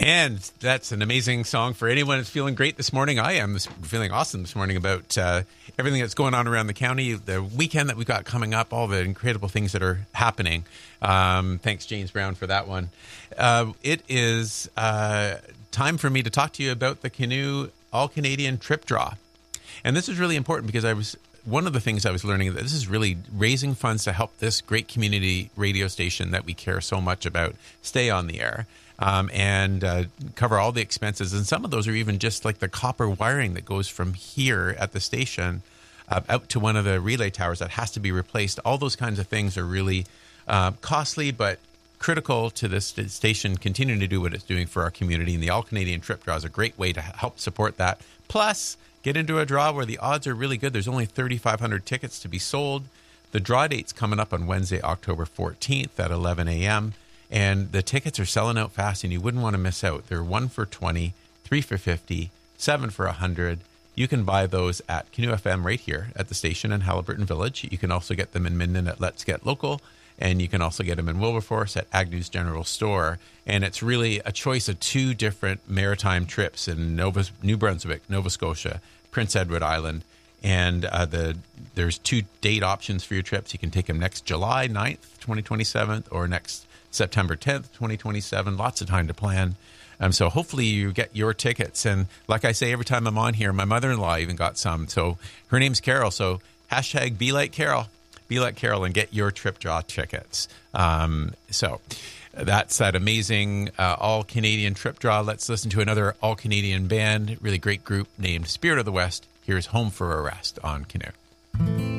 And that's an amazing song for anyone that's feeling great this morning. I am feeling awesome this morning about everything that's going on around the county, the weekend that we've got coming up, all the incredible things that are happening. Thanks, James Brown, for that one. It is time for me to talk to you about the Canoe All-Canadian Trip Draw. And this is really important because one of the things I was learning, that this is really raising funds to help this great community radio station that we care so much about stay on the air. And cover all the expenses. And some of those are even just like the copper wiring that goes from here at the station out to one of the relay towers that has to be replaced. All those kinds of things are really costly, but critical to this station continuing to do what it's doing for our community. And the All-Canadian Trip Draw is a great way to help support that. Plus, get into a draw where the odds are really good. There's only 3,500 tickets to be sold. The draw date's coming up on Wednesday, October 14th at 11 a.m., and the tickets are selling out fast, and you wouldn't want to miss out. They're 1 for $20, 3 for $50, 7 for $100. You can buy those at Canoe FM right here at the station in Haliburton Village. You can also get them in Minden at Let's Get Local, and you can also get them in Wilberforce at Agnew's General Store. And it's really a choice of 2 different maritime trips in New Brunswick, Nova Scotia, Prince Edward Island. And there's 2 date options for your trips. You can take them next July 9th, 2027, or next September 10th, 2027. Lots of time to plan. So hopefully you get your tickets. And like I say, every time I'm on here, my mother-in-law even got some. So her name's Carol. So hashtag Be Like Carol. Be Like Carol and get your trip draw tickets. So that's that amazing all-Canadian trip draw. Let's listen to another all-Canadian band, really great group named Spirit of the West. Here's Home for a Rest on Canoe.